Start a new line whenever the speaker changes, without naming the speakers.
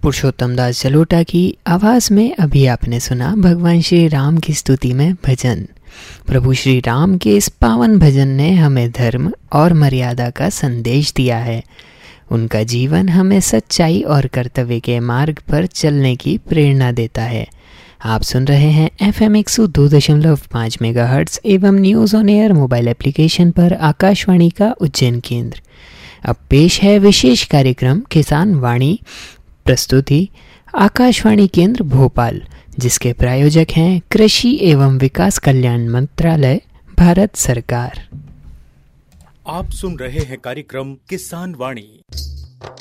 पुरुषोत्तम दास जलोटा की आवाज में अभी आपने सुना भगवान श्री राम की स्तुति में भजन। प्रभु श्री राम के इस पावन भजन ने हमें धर्म और मर्यादा का संदेश दिया है। उनका जीवन हमें सच्चाई और कर्तव्य के मार्ग पर चलने की प्रेरणा देता है। आप सुन रहे हैं FM 102.5 मेगाहर्ट्ज़ एवं news on air mobile application पर आकाशवाणी का उज्जैन केंद्र। अब पेश है विशेष कार्यक्रम किसान वाणी, प्रस्तुति आकाशवाणी केंद्र भोपाल, जिसके प्रायोजक हैं कृषि एवं विकास कल्याण मंत्रालय, भारत सरकार।
आप सुन रहे हैं कार्यक्रम किसान वाणी।